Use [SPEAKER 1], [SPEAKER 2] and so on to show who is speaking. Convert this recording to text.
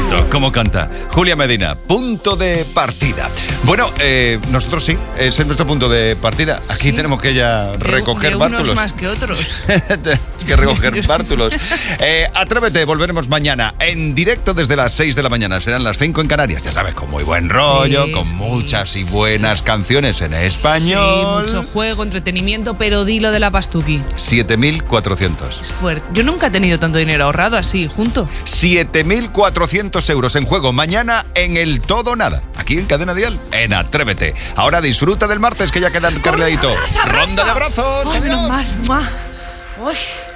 [SPEAKER 1] bonito, cómo canta. Julia Medina, punto de partida. Bueno, nosotros sí, ese es nuestro punto de partida. Aquí tenemos que ya recoger bártulos.
[SPEAKER 2] Unos más que otros.
[SPEAKER 1] que recoger bártulos. Atrévete, volveremos mañana en directo desde las 6 de la mañana. Serán las 5 en Canarias, ya sabes, con muy buen rollo, con muchas y buenas canciones en español.
[SPEAKER 2] Sí, mucho juego, entretenimiento, pero dilo de la Pastuqui.
[SPEAKER 1] 7.400.
[SPEAKER 2] Es fuerte. Yo nunca he tenido tanto dinero ahorrado así, junto.
[SPEAKER 1] 7.400 euros en juego mañana en el Todo Nada. Aquí en Cadena Dial, en Atrévete. Ahora disfruta del martes que ya queda cargadito. Ronda de abrazos.
[SPEAKER 2] Ay, menos mal. Uy.